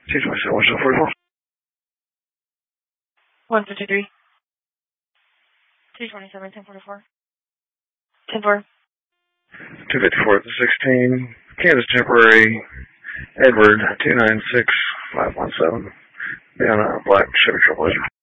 227, 153. 227, 1044. 10-4. 254 at the 16, Kansas temporary, Edward 296517, down Black Chevy Trailblazer.